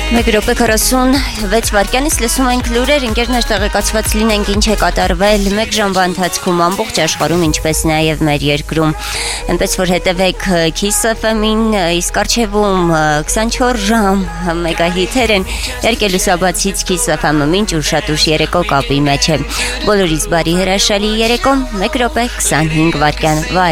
1 րոպե 46 վայրկյանից լսում ենք լուրեր, ընկերներ տեղեկացված լինենք ինչ է կատարվել 1 ժամվա ընթացքում ամբողջ աշխարհում, ինչպես նաև մեր երկրում։ Այնպես որ հետևեք Kiss FM-ին, իսկ առջևում 24 ժամ մեգահիթեր են, իհարկե լուսաբացից Kiss FM-ը մինչ ուշադուշ երեկո կապի մեջ է։ Բոլորից բարի հրաշալի երեկո, 1 րոպե 25 վայրկյան։